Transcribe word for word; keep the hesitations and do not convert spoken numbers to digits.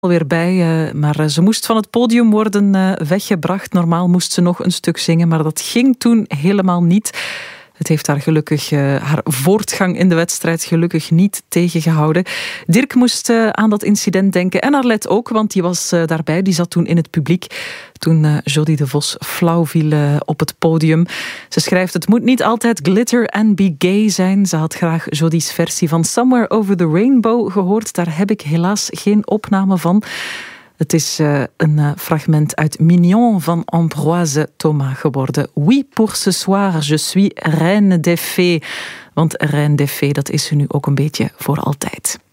weer bij, uh, maar uh, ze moest van het podium worden uh, weggebracht. Normaal moest ze nog een stuk zingen, maar dat ging toen helemaal niet. Het heeft haar gelukkig, uh, haar voortgang in de wedstrijd gelukkig niet tegengehouden. Dirk moest uh, aan dat incident denken en Arlette ook, want die was uh, daarbij. Die zat toen in het publiek toen uh, Jodie de Vos flauw viel uh, op het podium. Ze schrijft: het moet niet altijd glitter en be gay zijn. Ze had graag Jodie's versie van Somewhere Over the Rainbow gehoord. Daar heb ik helaas geen opname van. Het is uh, een uh, fragment uit Mignon van Ambroise Thomas geworden. Oui, pour ce soir, je suis reine des fées. Want reine des fées, dat is ze nu ook een beetje voor altijd.